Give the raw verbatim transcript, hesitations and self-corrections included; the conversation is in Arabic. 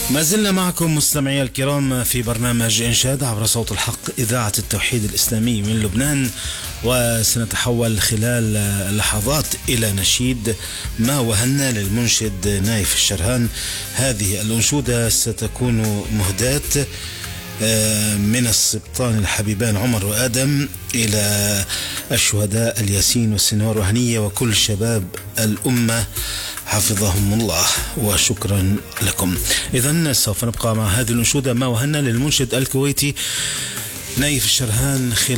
ما زلنا معكم مستمعي الكرام في برنامج إنشاد عبر صوت الحق إذاعة التوحيد الإسلامي من لبنان، وسنتحول خلال لحظات إلى نشيد ما وهنا للمنشد نايف الشرهان. هذه الأنشودة ستكون مهداة من السبطان الحبيبان عمر وآدم إلى الشهداء الياسين والسنوار وهنية وكل شباب الأمة حفظهم الله، وشكرا لكم. إذن سوف نبقى مع هذه الأنشودة ما وهنا للمنشد الكويتي نايف الشرهان خلال